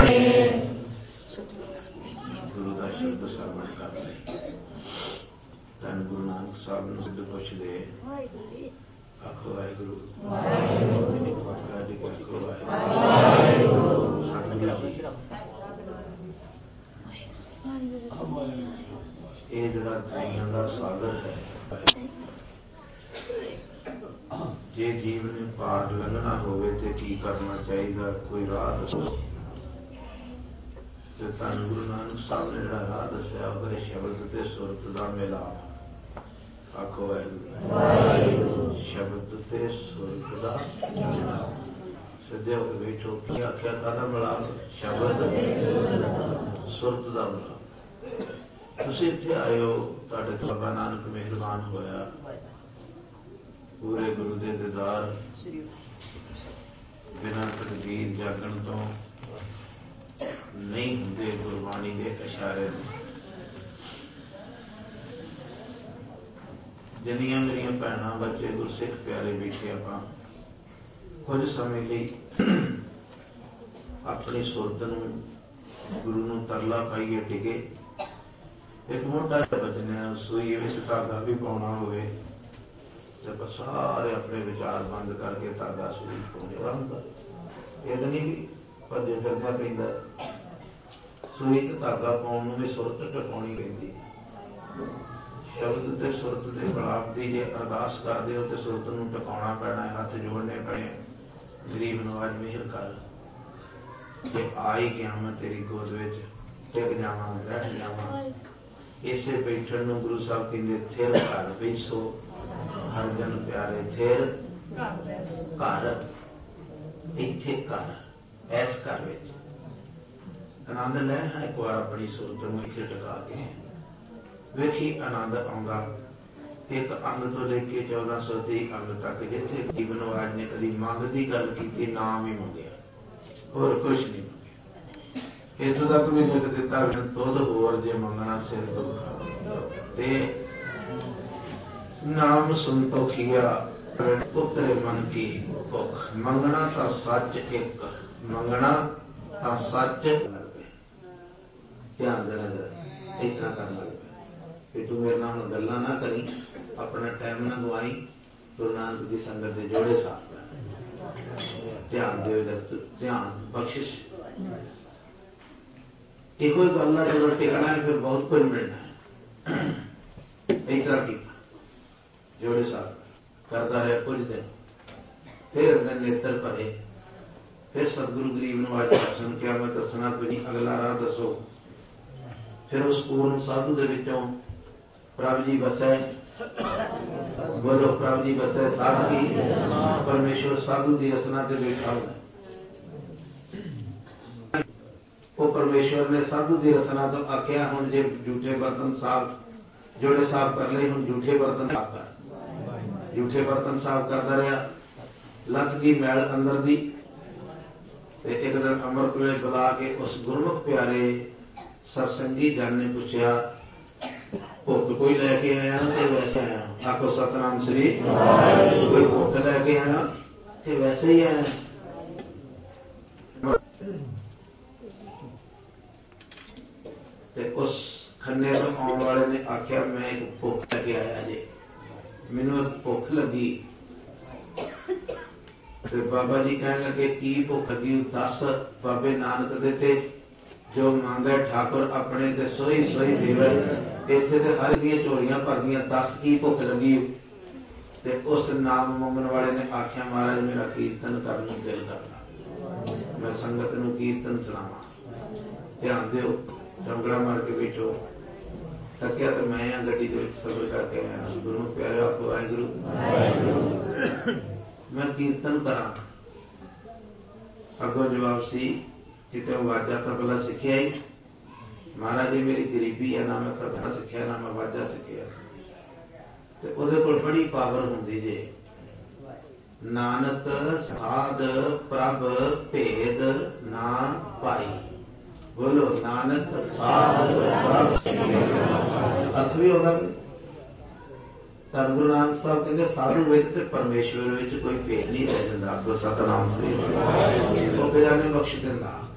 ਗੁਰੂ ਦਾ ਸ਼ਬਦ ਸਰਵਣ ਕਰ ਲਈ। ਧੰਨ ਗੁਰੂ ਨਾਨਕ ਸਾਹਿਬ ਨੂੰ ਸਿੱਧ ਪੁੱਛਦੇ ਆਖੋ ਵਾਹਿਗੁਰੂ ਇਹ ਜਿਹੜਾ ਦਰਿਆਵਾਂ ਦਾ ਸਾਗਰ ਹੈ, ਜੇ ਜੀਵ ਨੇ ਪਾਰ ਲੰਘਣਾ ਹੋਵੇ ਤੇ ਕੀ ਕਰਨਾ ਚਾਹੀਦਾ, ਕੋਈ ਰਾਹ ਦੱਸੋ। ਤੇ ਧੰਨ ਗੁਰੂ ਨਾਨਕ ਸਾਹਿਬ ਨੇ ਜਿਹੜਾ ਰਾਹ ਦੱਸਿਆ ਉਹ ਹੈ ਸ਼ਬਦ ਤੇ ਸੁਰਤ ਦਾ ਮਿਲਾਪ। ਆਖੋ ਵਾਹਿਗੁਰੂ। ਸ਼ਬਦ ਤੇ ਸੁਰਤ ਦਾ ਮਿਲਾਪ। ਸਿੱਧੇ ਹੋ ਕੇ ਬੈਠੋ। ਕੀ ਆਖਿਆ? ਕਾਹਦਾ ਮਿਲਾਪ? ਸ਼ਬਦ ਸੁਰਤ ਦਾ ਮਿਲਾਪ। ਤੁਸੀਂ ਇੱਥੇ ਆਏ ਹੋ, ਤੁਹਾਡੇ ਤੋਂ ਬਾਬਾ ਨਾਨਕ ਮਿਹਰਬਾਨ ਹੋਇਆ, ਪੂਰੇ ਗੁਰੂ ਦੇ ਦੀਦਾਰ ਬਿਨਾਂ ਤਕਦੀਰ ਜਾਗਣ ਤੋਂ ਨਹੀਂ ਹੁੰਦੇ। ਗੁਰਬਾਣੀ ਦੇ ਇਸ਼ਾਰੇ ਜਿੰਨੀਆਂ ਮੇਰੀਆਂ ਭੈਣਾਂ ਬੱਚੇ ਗੁਰਸਿੱਖ ਪਿਆਰੇ ਬੈਠੇ, ਆਪਾਂ ਕੁਝ ਸਮੇਂ ਲਈ ਆਪਣੀ ਸੁਰਤ ਨੂੰ ਗੁਰੂ ਨੂੰ ਤਰਲਾ ਪਾਈਏ ਟਿਕੇ। ਇੱਕ ਮੋਟਾ ਬਚਨਾ ਸੂਈ ਵਿੱਚ ਧਾਗਾ ਵੀ ਪਾਉਣਾ ਹੋਵੇ ਤੇ ਸਾਰੇ ਆਪਣੇ ਵਿਚਾਰ ਬੰਦ ਕਰਕੇ ਧਾਗਾ ਸੂਈ ਪਾਉਣੇ ਰਹਿੰਦਾ। ਇਹ ਤਾਂ ਨਹੀਂ ਵੀ ਭੱਜੇ ਫਿਰਦਾ ਪੈਂਦਾ। ਸੂਈ ਤੇ ਧਾਗਾ ਪਾਉਣ ਨੂੰ ਵੀ ਸੁਰਤ ਟਿਕਾਉਣੀ ਪੈਂਦੀ। ਸ਼ਬਦ ਤੇ ਸੁਰਤ ਦੇ ਮਿਲਾਪ ਦੀ ਜੇ ਅਰਦਾਸ ਕਰਦੇ ਹੋ ਤੇ ਸੁਰਤ ਨੂੰ ਟਿਕਾਉਣਾ ਪੈਣਾ, ਹੱਥ ਜੋੜਨੇ ਪੈਣੇ। ਗਰੀਬ ਨਵਾਜ ਮਿਹਰ ਕਰ, ਜੇ ਆ ਹੀ ਗਿਆ ਮੈਂ ਤੇਰੀ ਗੋਦ ਵਿੱਚ ਟਿਕ ਜਾਵਾਂ, ਬੈਠ ਜਾਵਾਂ। ਇਸੇ ਬੈਠਣ ਨੂੰ ਗੁਰੂ ਸਾਹਿਬ ਕਹਿੰਦੇ ਥਿਰ ਘਰ ਬੈਸੋ ਹਰ ਜਨ ਪਿਆਰੇ। ਥਿਰ ਘਰ, ਇੱਥੇ ਘਰ, ਇਸ ਘਰ ਵਿੱਚ ਆਨੰਦ ਲੈ। ਇੱਕ ਵਾਰ ਆਪਣੀ ਸੁਰਤ ਨੂੰ ਇੱਥੇ ਟਿਕਾ ਕੇ ਵੇਖੀ, ਆਨੰਦ ਆਉਂਦਾ। ਇੱਕ ਅੰਗ ਤੋਂ ਲੈ ਕੇ 1430 ਅੰਗ ਤੱਕ ਜਿੱਥੇ ਜੀਵਨ ਨਵਾਜ ਨੇ ਕਦੀ ਮੰਗ ਦੀ ਗੱਲ ਕੀਤੀ, ਨਾਮ ਹੀ ਮੰਗਿਆ, ਹੋਰ ਕੁਛ ਨਹੀਂ ਮੰਗਿਆ। ਇੱਥੋਂ ਤੱਕ ਵੀ ਲਿਖ ਦਿੱਤਾ ਤੁਧ ਹੋਰ ਜੇ ਮੰਗਣਾ ਸਿਰ ਦੁੱਖ ਤੇ ਨਾਮ ਸੰਤੋਖੀਆ ਪੁੱਤਰੇ ਮਨ ਕੀ ਭੁੱਖ। ਮੰਗਣਾ ਤਾਂ ਸੱਚ ਇੱਕ, ਮੰਗਣਾ ਤਾਂ ਸੱਚ। ਧਿਆਨ ਦੇਣਾ ਜਰਾ, ਇਸ ਤਰ੍ਹਾਂ ਕਰਨ ਲੱਗ ਪਿਆ। ਤੂੰ ਮੇਰੇ ਨਾਲ ਗੱਲਾਂ ਨਾ ਕਰੀ, ਆਪਣਾ ਟਾਈਮ ਨਾ ਗਵਾਈ, ਗੁਰੂ ਨਾਨਕ ਦੀ ਸੰਗਤ ਦੇ ਜੋੜੇ ਸਾਥ ਕਰ। ਧਿਆਨ ਦਿਓ, ਧਿਆਨ ਬਖਸ਼ਿਸ਼। ਇਹੋ ਗੱਲ ਆ, ਜਦੋਂ ਟਿਕਣਾ ਫਿਰ ਬਹੁਤ ਕੁਝ ਮਿਲਣਾ। ਇਸ ਤਰ੍ਹਾਂ ਕੀਤਾ, ਜੋੜੇ ਸਾਥ ਕਰਦਾ ਰਿਹਾ ਕੁਝ ਦਿਨ। ਫਿਰ ਆਪਣੇ ਨੇਤਰ ਭਰੇ। ਫਿਰ ਸਤਿਗੁਰੂ ਗਰੀਬ ਨਵਾਜ ਦਰਸ਼ਨ ਕਿਹਾ, ਮੈਂ ਦੱਸਣਾ ਕੋਈ ਨਹੀਂ, ਅਗਲਾ ਰਾਹ ਦੱਸੋ। ਫਿਰ ਉਸ ਪੂਰਨ ਸਾਧੂ ਦੇ ਵਿੱਚੋਂ ਪ੍ਰਭ ਜੀ ਵਸੈ। ਬੋਲੋ, ਪ੍ਰਭ ਜੀ ਵਸੈ ਸਾਧੂ। ਪਰਮੇਸ਼ਵਰ ਸਾਧੂ ਦੀ ਰਸਨਾ ਤੇ ਬੈਠਾ ਹੁੰਦਾ। ਉਹ ਪਰਮੇਸ਼ਵਰ ਨੇ ਸਾਧੂ ਦੀ ਰਸਨਾ ਤੋਂ ਆਖਿਆ, ਹੁਣ ਜੇ ਝੂਠੇ ਬਰਤਨ ਸਾਫ਼ ਜੋੜੇ ਸਾਫ਼ ਕਰ ਲਏ, ਹੁਣ ਝੂਠੇ ਬਰਤਨ ਸਾਫ਼ ਕਰ। ਝੂਠੇ ਬਰਤਨ ਸਾਫ਼ ਕਰਦਾ ਰਿਹਾ, ਲੱਥ ਗਈ ਮੈਲ ਅੰਦਰ ਦੀ। ਤੇ ਇੱਕ ਦਿਨ ਅੰਮ੍ਰਿਤ ਵੇਲੇ ਬੁਲਾ ਕੇ ਉਸ ਗੁਰਮੁਖ ਪਿਆਰੇ ਸਤਸੰਗੀ ਜਨ ਨੇ ਪੁੱਛਿਆ, ਭੁੱਖ ਕੋਈ ਲੈ ਕੇ ਆਇਆ ਤੇ ਵੈਸੇ ਆਇਆ? ਆਖੋ ਸਤਨਾਮ ਸ੍ਰੀ। ਕੋਈ ਭੁੱਖ ਲੈ ਕੇ ਆਇਆ ਤੇ ਵੈਸੇ ਹੀ ਆਇਆ? ਤੇ ਉਸ ਖੰਨੇ ਤੋਂ ਆਉਣ ਵਾਲੇ ਨੇ ਆਖਿਆ, ਮੈਂ ਇੱਕ ਭੁੱਖ ਲੈ ਕੇ ਆਇਆ ਜੇ, ਮੈਨੂੰ ਭੁੱਖ ਲੱਗੀ। ਤੇ ਬਾਬਾ ਜੀ ਕਹਿਣ ਲੱਗੇ, ਕੀ ਭੁੱਖ ਲੱਗੀ? ਦੱਸ। ਬਾਬੇ ਨਾਨਕ ਦੇ ਤੇ ਜੋ ਮੰਗੇ ਠਾਕੁਰ ਆਪਣੇ ਤੇ ਸੋਈ ਸੋਈ ਦੇਵੇ। ਇੱਥੇ ਤੇ ਹਰ ਦੀਆਂ ਝੋਲੀਆਂ ਭਰਦੀਆਂ, ਦੱਸ ਕੀ ਭੁੱਖ ਲੱਗੀ? ਤੇ ਉਸ ਨਾਮ ਮੰਗਣ ਵਾਲੇ ਨੇ ਆਖਿਆ, ਮਹਾਰਾਜ ਮੇਰਾ ਕੀਰਤਨ ਕਰਨ ਨੂੰ ਦਿਲ ਕਰਦਾ, ਮੈਂ ਸੰਗਤ ਨੂੰ ਕੀਰਤਨ ਸੁਣਾਵਾਂ। ਧਿਆਨ ਦਿਓ, ਚੰਗੜਾ ਮਾਰ ਕੇ ਬੈਠੋ। ਥੱਕਿਆ ਤੇ ਮੈਂ ਆ, ਗੱਡੀ ਦੇ ਵਿੱਚ ਸਫ਼ਰ ਕਰਕੇ ਆਇਆ। ਗੁਰੂ ਪਿਆਰੇ ਆਖੋ ਵਾਹਿਗੁਰੂ। ਮੈਂ ਕੀਰਤਨ ਕਰਾਂ। ਅੱਗੋਂ ਜਵਾਬ ਸੀ, ਕਿਤੇ ਆਵਾਜ਼ਾਂ ਤਬਲਾ ਸਿੱਖਿਆ ਹੀ। ਮਹਾਰਾਜ ਜੀ ਮੇਰੀ ਗਰੀਬੀ ਹੈ, ਨਾ ਮੈਂ ਤਬਲਾ ਸਿੱਖਿਆ ਨਾ ਮੈਂ ਆਵਾਜ਼ਾਂ ਸਿੱਖਿਆ। ਤੇ ਉਹਦੇ ਕੋਲ ਬੜੀ ਪਾਵਰ ਹੁੰਦੀ ਜੇ। ਨਾਨਕ ਸਾਧ ਪ੍ਰਭ ਭੇਦ ਨਾ ਪਾਈ। ਬੋਲੋ, ਨਾਨਕ ਸਾਧ ਪ੍ਰਭ ਅਸਲੀ ਉਹਦਾ। ਧੰਨ ਗੁਰੂ ਨਾਨਕ ਸਾਹਿਬ ਕਹਿੰਦੇ, ਸਾਧੂ ਵਿੱਚ ਤੇ ਪਰਮੇਸ਼ਵਰ ਵਿੱਚ ਕੋਈ ਭੇਦ ਨਹੀਂ ਰਹਿ ਜਾਂਦਾ। ਸਤਨਾਮ ਸ੍ਰੀ। ਉਹ ਬੇਜਾਨੇ ਬਖਸ਼ ਦਿੰਦਾ।